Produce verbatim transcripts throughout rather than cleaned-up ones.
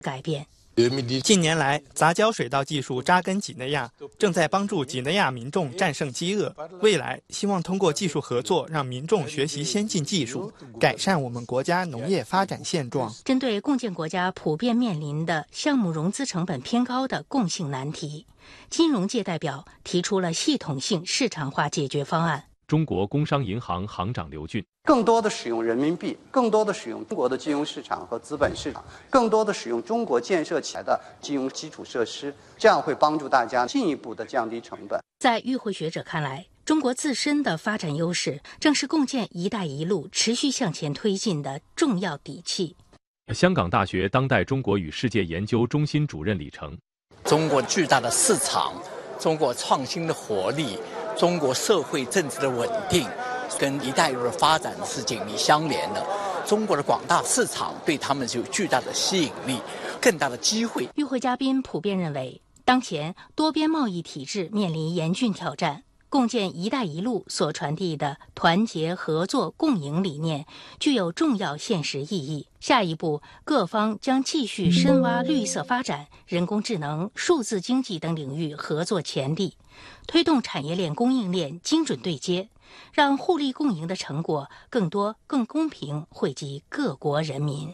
改变。 近年来，杂交水稻技术扎根几内亚，正在帮助几内亚民众战胜饥饿。未来，希望通过技术合作，让民众学习先进技术，改善我们国家农业发展现状。 针对共建国家普遍面临的项目融资成本偏高的共性难题，金融界代表提出了系统性市场化解决方案。 中国工商银行行长刘俊， 更多的使用人民币，更多的使用中国的金融市场和资本市场，更多的使用中国建设起来的金融基础设施，这样会帮助大家进一步的降低成本。 在与会学者看来，中国自身的发展优势正是共建“一带一路”持续向前推进的重要底气。 香港大学当代中国与世界研究中心主任李成， 中国巨大的市场，中国创新的活力，中国社会政治的稳定，跟“一带一路”的发展是紧密相连的。中国的广大市场对他们有巨大的吸引力，更大的机会。 与会嘉宾普遍认为，当前多边贸易体制面临严峻挑战，共建“一带一路”所传递的团结、合作、共赢理念具有重要现实意义。下一步，各方将继续深挖绿色发展、人工智能、数字经济等领域合作潜力，推动产业链、供应链精准对接，让互利共赢的成果更多、更公平惠及各国人民。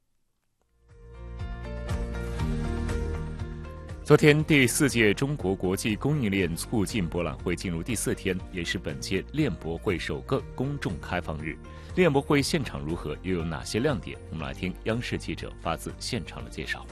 昨天，第四届中国国际供应链促进博览会进入第四天，也是本届链博会首个公众开放日。链博会现场如何，又有哪些亮点？我们来听央视记者发自现场的介绍。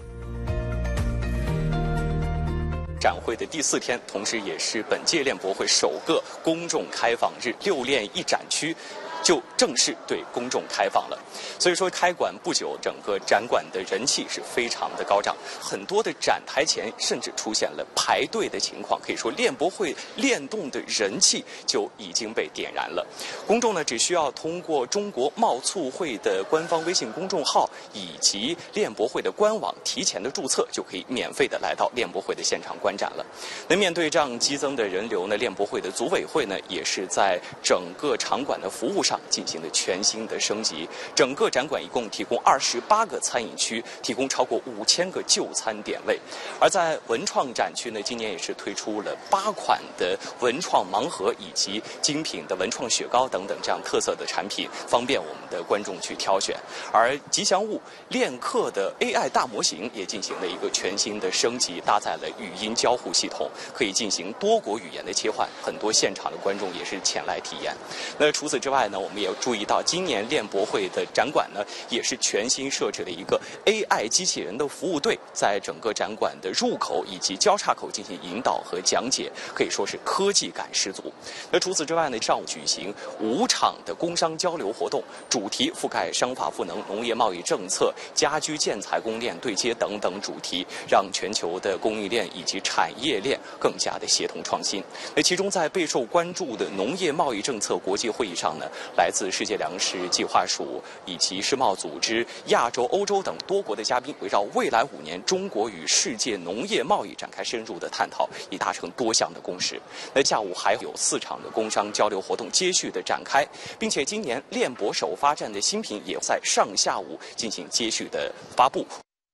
展会的第四天，同时也是本届链博会首个公众开放日，六链一展区就正式对公众开放了。所以说开馆不久，整个展馆的人气是非常的高涨，很多的展台前甚至出现了排队的情况，可以说链博会链动的人气就已经被点燃了。公众呢只需要通过中国贸促会的官方微信公众号以及链博会的官网提前的注册，就可以免费的来到链博会的现场观展了。那面对这样激增的人流呢，链博会的组委会呢也是在整个场馆的服务上进行了全新的升级。整个展馆一共提供二十八个餐饮区，提供超过五千个就餐点位。而在文创展区呢，今年也是推出了八款的文创盲盒以及精品的文创雪糕等等这样特色的产品，方便我们的观众去挑选。而吉祥物链客的 A I 大模型也进行了一个全新的升级，搭载了语音交互系统，可以进行多国语言的切换，很多现场的观众也是前来体验。那除此之外呢，我们也注意到今年链博会的展馆呢，也是全新设置了一个 A I 机器人的服务队，在整个展馆的入口以及交叉口进行引导和讲解，可以说是科技感十足。那除此之外呢，上午举行五场的工商交流活动，主题覆盖商法赋能、农业贸易政策、家居建材供应链对接等等主题，让全球的供应链以及产业链更加的协同创新。那其中在备受关注的农业贸易政策国际会议上呢，来自世界粮食计划署以及世贸组织、亚洲、欧洲等多国的嘉宾，围绕未来五年中国与世界农业贸易展开深入的探讨，以达成多项的共识。那下午还有四场的工商交流活动接续的展开，并且今年链博首发站的新品也在上下午进行接续的发布。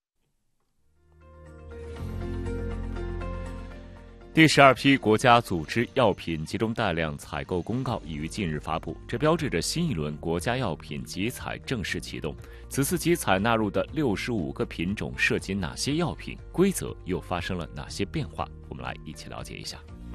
第十二批国家组织药品集中带量采购公告已于近日发布，这标志着新一轮国家药品集采正式启动。此次集采纳入的六十五个品种涉及哪些药品？规则又发生了哪些变化？我们来一起了解一下。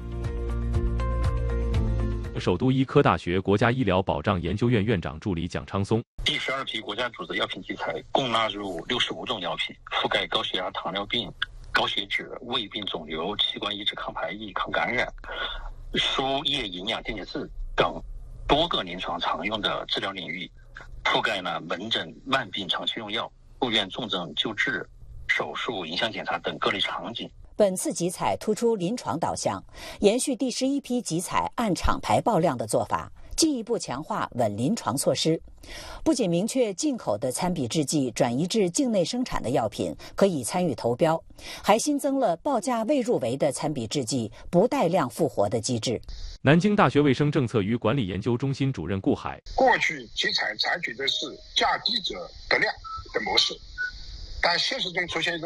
首都医科大学国家医疗保障研究院院长助理蒋昌松， 第十二批国家组织药品集采共纳入六十五种药品，覆盖高血压、糖尿病、高血脂、胃病、肿瘤、器官移植、抗排异、抗感染、输液营养电解质等多个临床常用的治疗领域，覆盖了门诊慢病长期用药、住院重症救治、手术、影像检查等各类场景。 本次集采突出临床导向，延续第十一批集采按厂牌报量的做法，进一步强化稳临床措施。不仅明确进口的参比制剂转移至境内生产的药品可以参与投标，还新增了报价未入围的参比制剂不带量复活的机制。 南京大学卫生政策与管理研究中心主任顾海， 过去集采采取的是价低者得量的模式， 但现实中出现